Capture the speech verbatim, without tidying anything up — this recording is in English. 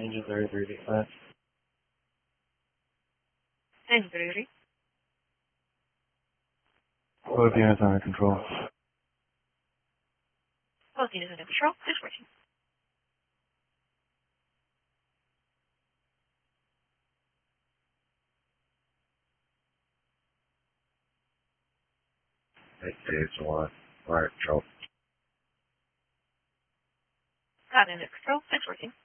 Angel thirty-three, be flat. Angel thirty-three. Both units under control. Both units under control. Dispersing. Eight days one. Fire control. Got under control. Dispersing.